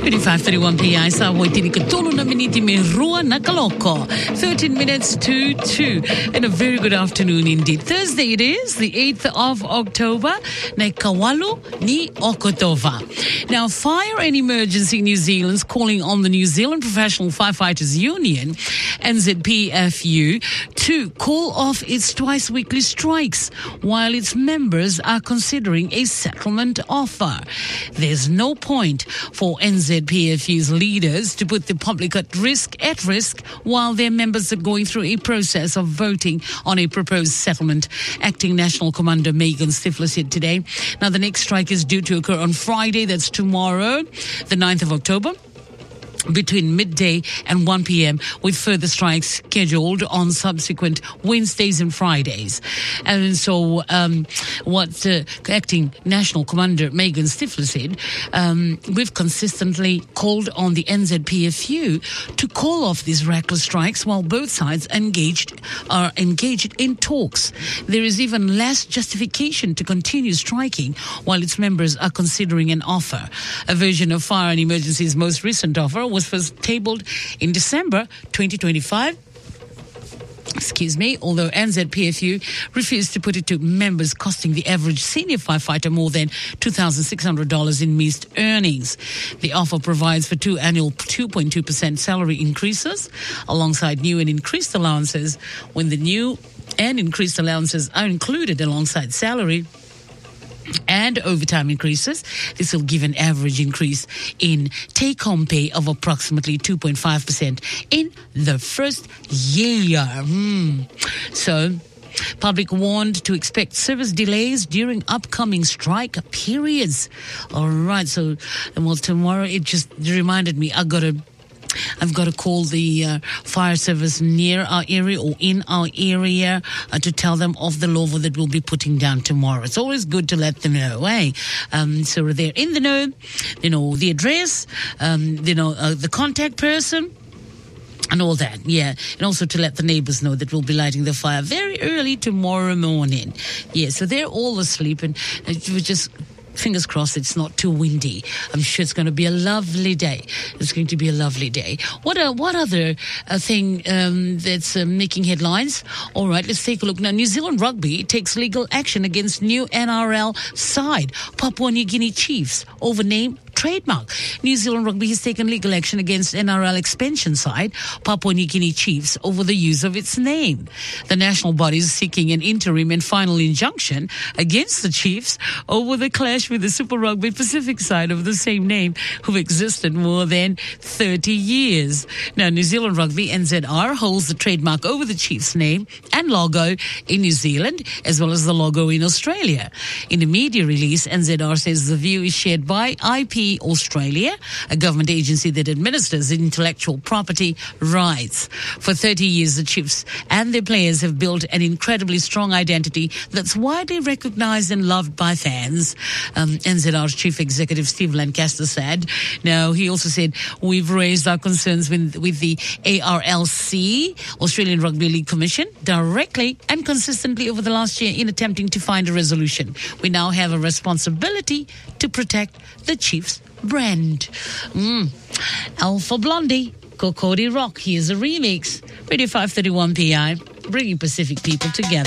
5:31 PI sa Waitini Katulu na miniti me rua nakaloko. 13 minutes to 2. And a very good afternoon indeed. Thursday it is, the 8th of October. Na kawalu ni Okotova. Now, Fire and Emergency New Zealand's calling on the New Zealand Professional Firefighters Union, NZPFU, to call off its twice weekly strikes while its members are considering a settlement offer. There's no point for NZPFU's leaders to put the public at risk while their members are going through a process of voting on a proposed settlement. Acting National Commander Megan Stifler said today. Now, the next strike is due to occur on Friday, that's tomorrow, the 9th of October. Between midday and 1 p.m. with further strikes scheduled on subsequent Wednesdays and Fridays. And so what Acting National Commander Megan Stifler said, we've consistently called on the NZPFU to call off these reckless strikes while both sides are engaged in talks. There is even less justification to continue striking while its members are considering an offer. A version of Fire and Emergency's most recent offer was first tabled in December 2025. Although NZPFU refused to put it to members, costing the average senior firefighter more than $2,600 in missed earnings. The offer provides for 2 annual 2.2% salary increases alongside new and increased allowances. When the new and increased allowances are included alongside salary and overtime increases, this will give an average increase in take-home pay of approximately 2.5% in the first year. So, public warned to expect service delays during upcoming strike periods. All right, so, well, tomorrow it just reminded me I've got to call the fire service near our area or in our area to tell them of the law that we'll be putting down tomorrow. It's always good to let them know, eh? So they're in the know, they know the address, they know the contact person, and all that, yeah. And also to let the neighbors know that we'll be lighting the fire very early tomorrow morning. Yeah, so they're all asleep, and we just... fingers crossed it's not too windy. I'm sure it's going to be a lovely day. It's going to be a lovely day. What other thing that's making headlines? All right, let's take a look. Now, New Zealand Rugby takes legal action against new NRL side, Papua New Guinea Chiefs, over name trademark. New Zealand Rugby has taken legal action against NRL expansion side, Papua New Guinea Chiefs, over the use of its name. The national body is seeking an interim and final injunction against the Chiefs over the clash with the Super Rugby Pacific side of the same name, who've existed more than 30 years. Now, New Zealand Rugby, NZR, holds the trademark over the Chiefs' name and logo in New Zealand, as well as the logo in Australia. In a media release, NZR says the view is shared by IP Australia, a government agency that administers intellectual property rights. For 30 years, the Chiefs and their players have built an incredibly strong identity that's widely recognized and loved by fans. NZR's Chief Executive Steve Lancaster said. Now, he also said, we've raised our concerns with the ARLC, Australian Rugby League Commission, directly and consistently over the last year in attempting to find a resolution. We now have a responsibility to protect the Chiefs brand. Alpha Blondie, Kokodi Rock. Here's a remix. Radio 531 PI, bringing Pacific people together.